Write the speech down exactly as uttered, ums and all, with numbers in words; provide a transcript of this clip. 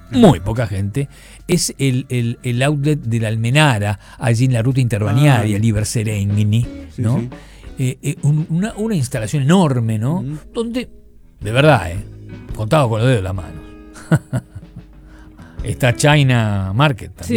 muy poca gente, es el, el, el outlet de la Almenara, allí en la ruta interbalnearia, Ah. Liber Serengni, Sí, ¿no? sí. Eh, eh, un- una, una instalación enorme, ¿no? Mm. Donde, de verdad, eh, contado con los dedos de las manos. Está China Market también. Sí.